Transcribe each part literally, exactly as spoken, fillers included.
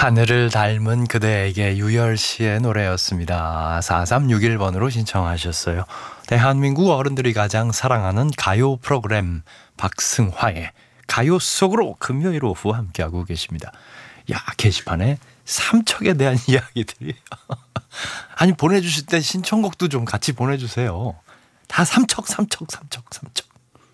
하늘을 닮은 그대에게 유열씨의 노래였습니다. 사삼육일 번으로 신청하셨어요. 대한민국 어른들이 가장 사랑하는 가요 프로그램 박승화의 가요 속으로 금요일 오후 함께하고 계십니다. 야, 게시판에 삼척에 대한 이야기들이 아니 보내주실 때 신청곡도 좀 같이 보내주세요. 다 삼척 삼척 삼척 삼척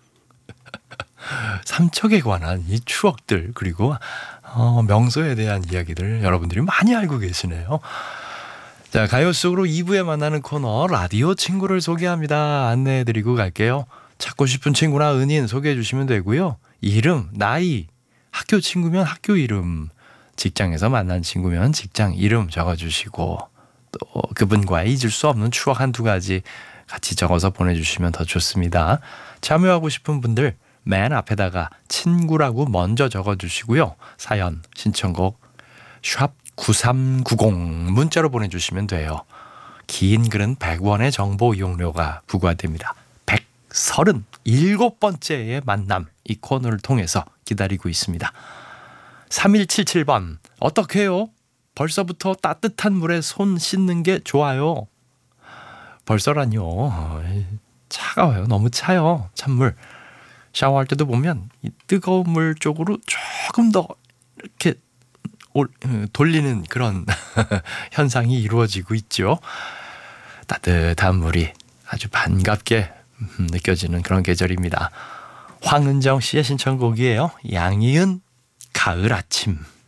삼척에 관한 이 추억들 그리고 어, 명소에 대한 이야기들 여러분들이 많이 알고 계시네요. 자, 가요 속으로 이 부에 만나는 코너 라디오 친구를 소개합니다. 안내해드리고 갈게요. 찾고 싶은 친구나 은인 소개해 주시면 되고요. 이름, 나이, 학교 친구면 학교 이름, 직장에서 만난 친구면 직장 이름 적어주시고 또 그분과의 잊을 수 없는 추억 한두 가지 같이 적어서 보내주시면 더 좋습니다. 참여하고 싶은 분들 맨 앞에다가 친구라고 먼저 적어주시고요. 사연, 신청곡 샵 구삼구공 문자로 보내주시면 돼요. 긴 글은 백 원의 정보 이용료가 부과됩니다. 백삼십칠 번째의 만남 이 코너를 통해서 기다리고 있습니다. 삼일칠칠 번 어떻게 해요? 벌써부터 따뜻한 물에 손 씻는 게 좋아요. 벌써라뇨. 차가워요. 너무 차요. 찬물. 샤워할 때도 보면 이 뜨거운 물 쪽으로 조금 더 이렇게 돌리는 그런 현상이 이루어지고 있죠. 따뜻한 물이 아주 반갑게 느껴지는 그런 계절입니다. 황은정 씨의 신청곡이에요. 양희은 가을 아침.